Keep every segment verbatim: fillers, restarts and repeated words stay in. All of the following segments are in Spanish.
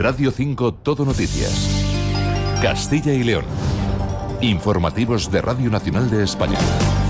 Radio cinco Todo Noticias. Castilla y León. Informativos de Radio Nacional de España.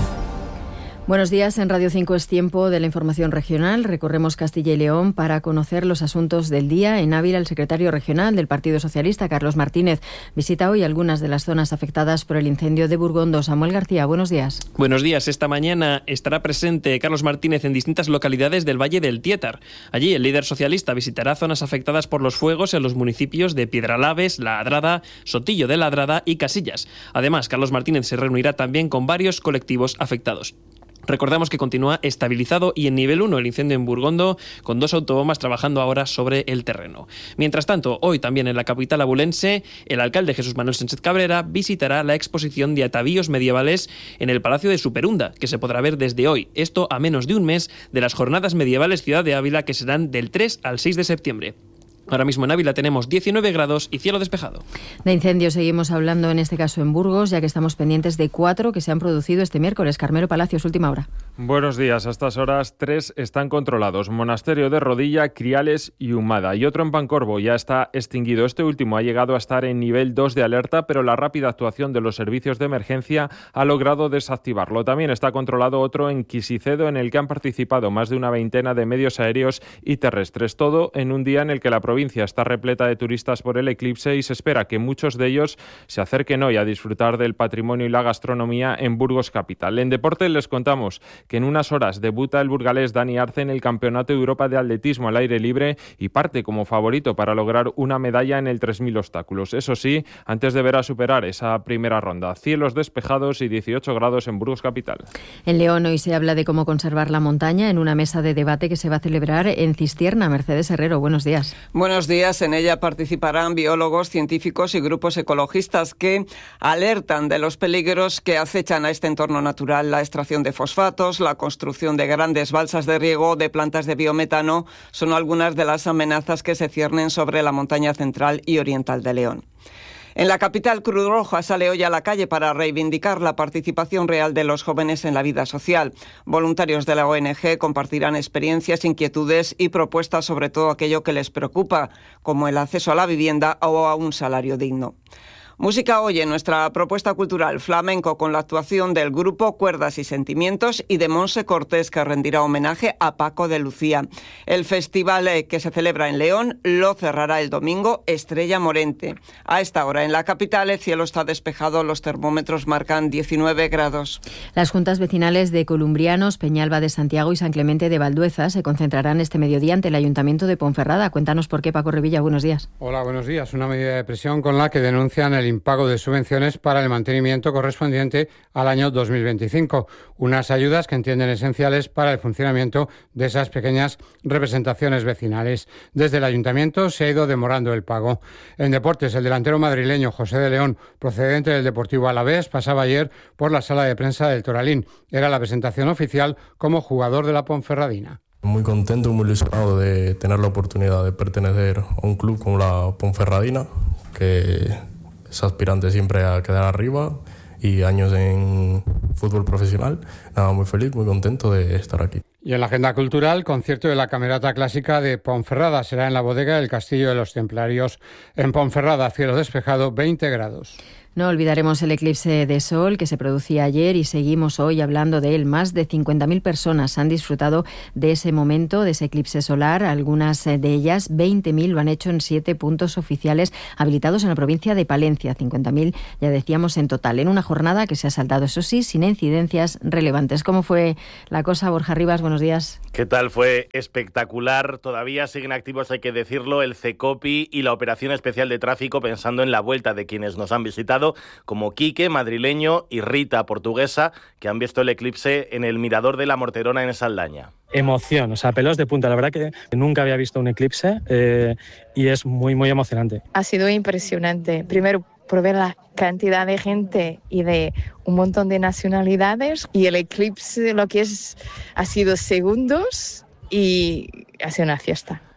Buenos días, en Radio cinco es tiempo de la información regional. Recorremos Castilla y León para conocer los asuntos del día. En Ávila, el secretario regional del Partido Socialista, Carlos Martínez, visita hoy algunas de las zonas afectadas por el incendio de Burgondo. Samuel García, buenos días. Buenos días. Esta mañana estará presente Carlos Martínez en distintas localidades del Valle del Tiétar. Allí el líder socialista visitará zonas afectadas por los fuegos en los municipios de Piedralaves, La Adrada, Sotillo de la Adrada y Casillas. Además, Carlos Martínez se reunirá también con varios colectivos afectados. Recordamos que continúa estabilizado y en nivel uno el incendio en Burgondo, con dos autobombas trabajando ahora sobre el terreno. Mientras tanto, hoy también en la capital abulense, el alcalde Jesús Manuel Sánchez Cabrera visitará la exposición de atavíos medievales en el Palacio de Superunda, que se podrá ver desde hoy. Esto a menos de un mes de las Jornadas Medievales Ciudad de Ávila, que serán del tres al seis de septiembre. Ahora mismo en Ávila tenemos diecinueve grados y cielo despejado. De incendios seguimos hablando, en este caso en Burgos, ya que estamos pendientes de cuatro que se han producido este miércoles. Carmelo Palacios, última hora. Buenos días. A estas horas, tres están controlados. Monasterio de Rodilla, Criales y Humada. Y otro en Pancorbo ya está extinguido. Este último ha llegado a estar en nivel dos de alerta, pero la rápida actuación de los servicios de emergencia ha logrado desactivarlo. También está controlado otro en Quisicedo, en el que han participado más de una veintena de medios aéreos y terrestres. Todo en un día en el que la provincia está repleta de turistas por el eclipse y se espera que muchos de ellos se acerquen hoy a disfrutar del patrimonio y la gastronomía en Burgos capital. En deporte les contamos que en unas horas debuta el burgalés Dani Arce en el Campeonato de Europa de Atletismo al aire libre y parte como favorito para lograr una medalla en el tres mil obstáculos. Eso sí, antes deberá superar esa primera ronda. Cielos despejados y dieciocho grados en Burgos capital. En León hoy se habla de cómo conservar la montaña en una mesa de debate que se va a celebrar en Cistierna. Mercedes Herrero, buenos días. Buenos días. En ella participarán biólogos, científicos y grupos ecologistas que alertan de los peligros que acechan a este entorno natural. La extracción de fosfatos, la construcción de grandes balsas de riego, de plantas de biometano, son algunas de las amenazas que se ciernen sobre la montaña central y oriental de León. En la capital, Cruz Roja sale hoy a la calle para reivindicar la participación real de los jóvenes en la vida social. Voluntarios de la O N G compartirán experiencias, inquietudes y propuestas sobre todo aquello que les preocupa, como el acceso a la vivienda o a un salario digno. Música hoy en nuestra propuesta cultural, flamenco, con la actuación del grupo Cuerdas y Sentimientos y de Monse Cortés, que rendirá homenaje a Paco de Lucía. El festival que se celebra en León lo cerrará el domingo Estrella Morente. A esta hora en la capital el cielo está despejado, los termómetros marcan diecinueve grados. Las juntas vecinales de Columbrianos, Peñalba de Santiago y San Clemente de Valdueza se concentrarán este mediodía ante el Ayuntamiento de Ponferrada. Cuéntanos por qué, Paco Revilla, buenos días. Hola, buenos días. Una medida de presión con la que denuncian el impago de subvenciones para el mantenimiento correspondiente al año dos mil veinticinco. Unas ayudas que entienden esenciales para el funcionamiento de esas pequeñas representaciones vecinales. Desde el Ayuntamiento se ha ido demorando el pago. En deportes, el delantero madrileño José de León, procedente del Deportivo Alavés, pasaba ayer por la sala de prensa del Toralín. Era la presentación oficial como jugador de la Ponferradina. Muy contento, muy ilusionado de tener la oportunidad de pertenecer a un club como la Ponferradina, que es aspirante siempre a quedar arriba y años en fútbol profesional. Nada, muy feliz, muy contento de estar aquí. Y en la agenda cultural, concierto de la Camerata Clásica de Ponferrada. Será en la bodega del Castillo de los Templarios. En Ponferrada, cielo despejado, veinte grados. No olvidaremos el eclipse de sol que se producía ayer y seguimos hoy hablando de él. Más de cincuenta mil personas han disfrutado de ese momento, de ese eclipse solar. Algunas de ellas, veinte mil, lo han hecho en siete puntos oficiales habilitados en la provincia de Palencia. cincuenta mil, ya decíamos, en total. En una jornada que se ha saldado, eso sí, sin incidencias relevantes. ¿Cómo fue la cosa, Borja Rivas? Buenos días. ¿Qué tal? Fue espectacular. Todavía siguen activos, hay que decirlo, el CECOPI y la Operación Especial de Tráfico, pensando en la vuelta de quienes nos han visitado, como Quique, madrileño, y Rita, portuguesa, que han visto el eclipse en el mirador de la Morterona en Saldaña. Emoción, o sea, pelos de punta. La verdad que nunca había visto un eclipse eh, y es muy, muy emocionante. Ha sido impresionante. Primero, por ver la cantidad de gente y de un montón de nacionalidades, y el eclipse lo que es ha sido segundos y ha sido una fiesta.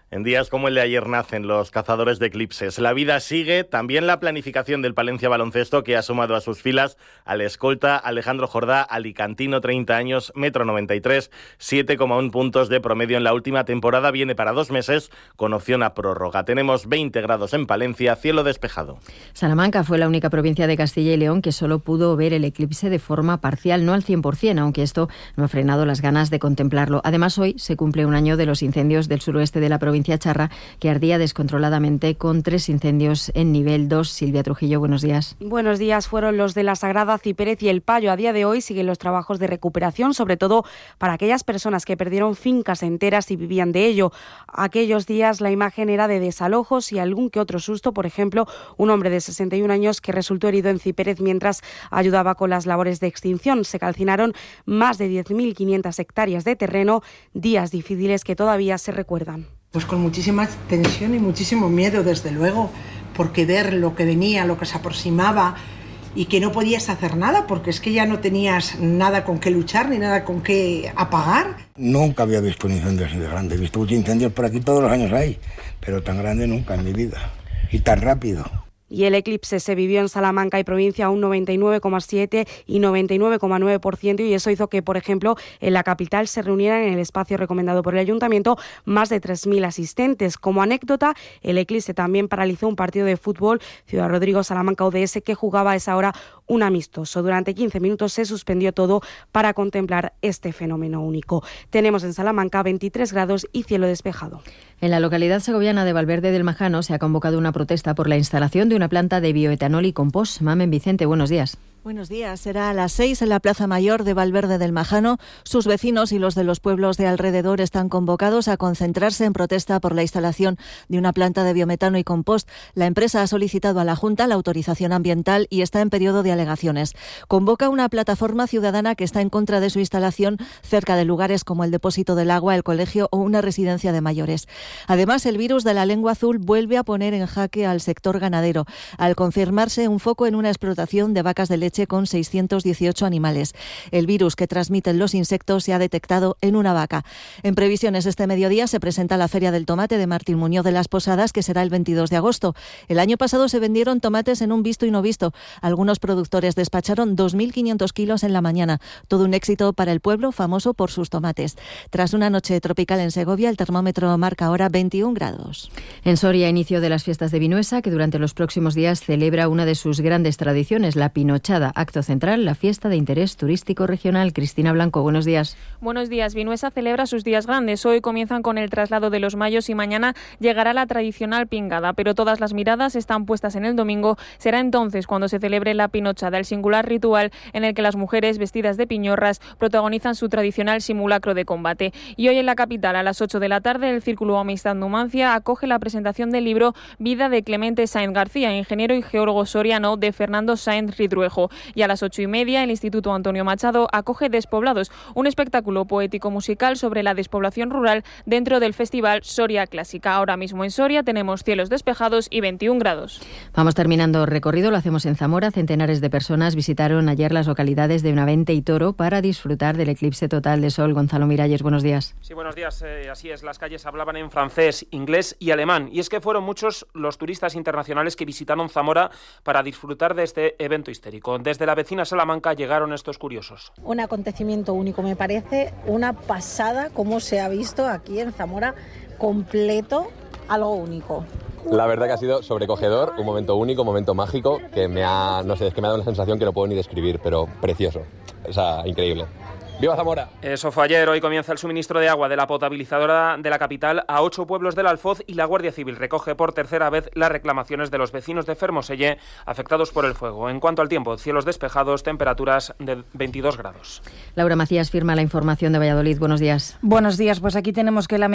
En días como el de ayer nacen los cazadores de eclipses. La vida sigue, también la planificación del Palencia Baloncesto, que ha sumado a sus filas al escolta Alejandro Jordá, alicantino, treinta años, metro noventa y tres, siete coma uno puntos de promedio en la última temporada. Viene para dos meses con opción a prórroga. Tenemos veinte grados en Palencia, cielo despejado. Salamanca fue la única provincia de Castilla y León que solo pudo ver el eclipse de forma parcial, no al cien por cien, aunque esto no ha frenado las ganas de contemplarlo. Además, hoy se cumple un año de los incendios del suroeste de la provincia Charra, que ardía descontroladamente con tres incendios en nivel dos. Silvia Trujillo, buenos días. Buenos días. Fueron los de la Sagrada, Cipérez y El Payo. A día de hoy siguen los trabajos de recuperación, sobre todo para aquellas personas que perdieron fincas enteras y vivían de ello. Aquellos días la imagen era de desalojos y algún que otro susto. Por ejemplo, un hombre de sesenta y un años que resultó herido en Cipérez mientras ayudaba con las labores de extinción. Se calcinaron más de diez mil quinientas hectáreas de terreno, días difíciles que todavía se recuerdan. Pues con muchísima tensión y muchísimo miedo, desde luego, porque ver lo que venía, lo que se aproximaba y que no podías hacer nada, porque es que ya no tenías nada con qué luchar ni nada con qué apagar. Nunca había visto un incendio así de grande. He visto muchos incendios por aquí, todos los años hay, pero tan grande nunca en mi vida y tan rápido. Y el eclipse se vivió en Salamanca y provincia un noventa y nueve coma siete y noventa y nueve coma nueve por ciento, y eso hizo que, por ejemplo, en la capital se reunieran en el espacio recomendado por el Ayuntamiento más de tres mil asistentes. Como anécdota, el eclipse también paralizó un partido de fútbol Ciudad Rodrigo Salamanca U D S que jugaba a esa hora un amistoso. Durante quince minutos se suspendió todo para contemplar este fenómeno único. Tenemos en Salamanca veintitrés grados y cielo despejado. En la localidad segoviana de Valverde del Majano se ha convocado una protesta por la instalación de una planta de bioetanol y compost. Mamen Vicente, buenos días. Buenos días. Será a las seis en la Plaza Mayor de Valverde del Majano. Sus vecinos y los de los pueblos de alrededor están convocados a concentrarse en protesta por la instalación de una planta de biometano y compost. La empresa ha solicitado a la Junta la autorización ambiental y está en periodo de alegaciones. Convoca una plataforma ciudadana que está en contra de su instalación cerca de lugares como el depósito del agua, el colegio o una residencia de mayores. Además, el virus de la lengua azul vuelve a poner en jaque al sector ganadero, al confirmarse un foco en una explotación de vacas de leche con seiscientos dieciocho animales. El virus que transmiten los insectos se ha detectado en una vaca. En previsiones, este mediodía se presenta la Feria del Tomate de Martín Muñoz de las Posadas, que será el veintidós de agosto. El año pasado se vendieron tomates en un visto y no visto. Algunos productores despacharon dos mil quinientos kilos en la mañana. Todo un éxito para el pueblo, famoso por sus tomates. Tras una noche tropical en Segovia, el termómetro marca ahora veintiún grados. En Soria, inicio de las fiestas de Vinuesa, que durante los próximos días celebra una de sus grandes tradiciones, la pinochada. Acto central, la fiesta de interés turístico regional. Cristina Blanco, buenos días. Buenos días. Vinuesa celebra sus días grandes. Hoy comienzan con el traslado de los mayos y mañana llegará la tradicional pingada, pero todas las miradas están puestas en el domingo. Será entonces cuando se celebre la pinochada, el singular ritual en el que las mujeres vestidas de piñorras protagonizan su tradicional simulacro de combate. Y hoy en la capital, a las ocho de la tarde, el Círculo Amistad Numancia acoge la presentación del libro Vida de Clemente Sáenz García, ingeniero y geólogo soriano, de Fernando Sáenz Ridruejo. Y a las ocho y media, el Instituto Antonio Machado acoge Despoblados, un espectáculo poético-musical sobre la despoblación rural dentro del Festival Soria Clásica. Ahora mismo en Soria tenemos cielos despejados y veintiún grados. Vamos terminando recorrido, lo hacemos en Zamora. Centenares de personas visitaron ayer las localidades de Benavente y Toro para disfrutar del eclipse total de sol. Gonzalo Miralles, buenos días. Sí, buenos días. Eh, así es, las calles hablaban en francés, inglés y alemán. Y es que fueron muchos los turistas internacionales que visitaron Zamora para disfrutar de este evento histórico. Desde la vecina Salamanca llegaron estos curiosos. Un acontecimiento único, me parece una pasada como se ha visto aquí en Zamora, completo, algo único. La verdad que ha sido sobrecogedor, un momento único, un momento mágico que me ha, no sé, es que me ha dado una sensación que no puedo ni describir, pero precioso, o sea, increíble. ¡Viva Zamora! Eso fue ayer. Hoy comienza el suministro de agua de la potabilizadora de la capital a ocho pueblos del Alfoz y la Guardia Civil recoge por tercera vez las reclamaciones de los vecinos de Fermoselle afectados por el fuego. En cuanto al tiempo, cielos despejados, temperaturas de veintidós grados. Laura Macías firma la información de Valladolid. Buenos días. Buenos días. Pues aquí tenemos que la